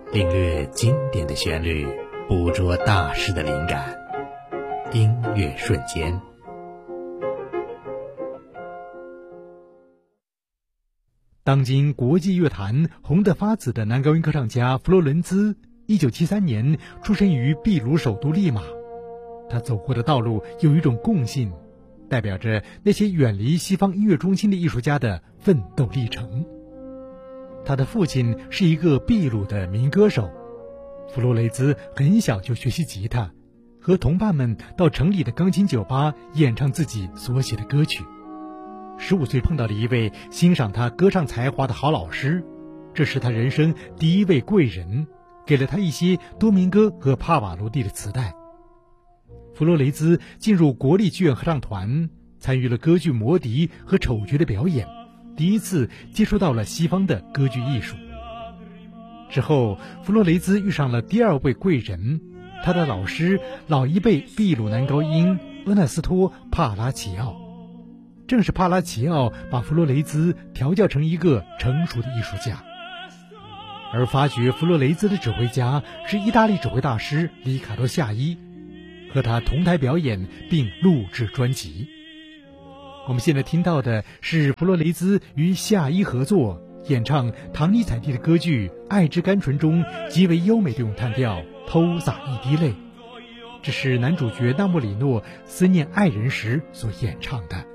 领略经典的旋律，捕捉大师的灵感，音乐瞬间。当今国际乐坛红得发紫的男高音歌唱家弗洛伦兹，1973年出生于秘鲁首都利马。他走过的道路有一种共性，代表着那些远离西方音乐中心的艺术家的奋斗历程。他的父亲是一个秘鲁的民歌手，弗洛雷兹很小就学习吉他，和同伴们到城里的钢琴酒吧演唱自己所写的歌曲。15岁碰到了一位欣赏他歌唱才华的好老师，这是他人生第一位贵人，给了他一些多明戈和帕瓦罗蒂的磁带。弗洛雷兹进入国立剧院合唱团，参与了歌剧《魔笛》和《丑角》的表演，第一次接触到了西方的歌剧艺术。之后，弗洛雷兹遇上了第二位贵人，他的老师，老一辈秘鲁男高音厄纳斯托·帕拉齐奥。正是帕拉齐奥把弗洛雷兹调教成一个成熟的艺术家。而发掘弗洛雷兹的指挥家是意大利指挥大师里卡多·夏伊，和他同台表演并录制专辑。我们现在听到的是弗洛雷兹与夏伊合作演唱唐尼采蒂的歌剧《爱之甘醇》中极为优美的咏叹调《偷洒一滴泪》，这是男主角纳莫里诺思念爱人时所演唱的。